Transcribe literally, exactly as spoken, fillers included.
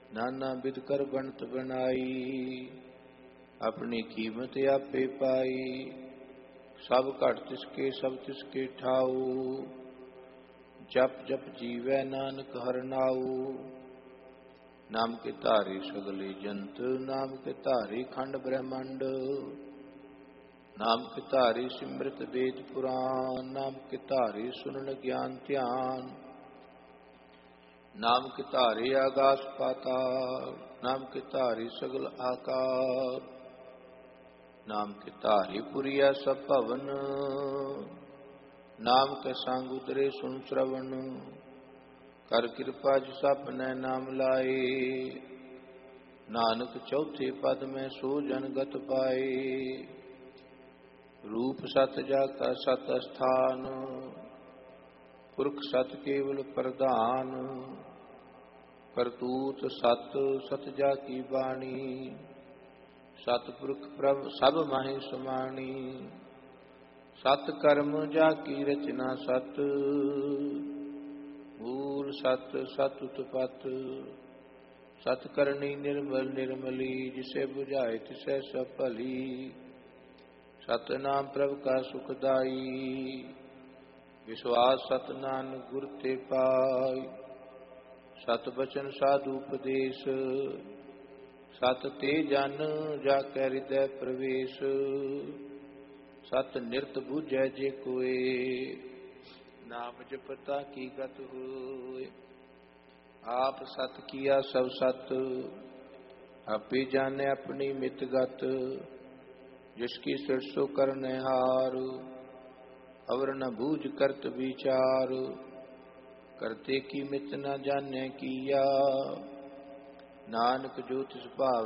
नाना बिद कर बनत बनाई, अपनी कीमत आपे पाई। सब घट तिसके सब तिसके ठाऊ, जप जप जीवै नानक हर नाऊ। नाम के धारे सगले जंत, नाम के धारे खंड ब्रह्मंड। नाम के धारे सिमरत वेद पुराण, नाम के धारे सुनन ज्ञान ध्यान। नाम के धारे आकाश पाताल, नाम के धारे सगल आकार। नाम के धारे पुरिया सब भवन, नाम के संग उतरे सुन श्रवण। कर कृपा जिस अपने नाम लाए, नानक चौथे पद में सो जन गत पाए। रूप सत जाका सत स्थान, पुरख सत केवल प्रधान। करतूत सत सत जाकी बाणी, सतपुरख प्रभ सब माहि समाणी। सत कर्म जाकी रचना सत, मूल सत सत उत्पत। सत करनी निर्मल निर्मली, जिसे बुझाए तिसे सब भली। सतनाम प्रभु का सुखदाई, विश्वास सतनानक गुर ते पाई। सत बचन साधु उपदेश, सत ते जन जाके हृदय प्रवेश। सत निरत बूझै जे कोय, नाम जपता की गत होय। आप सत किया सब सत, आपे जाने अपनी मित गत। जिसकी सिरसो करने हार, अवर न बूझ करत विचार। करते की मित न जाने किया, नानक जो तिस भाव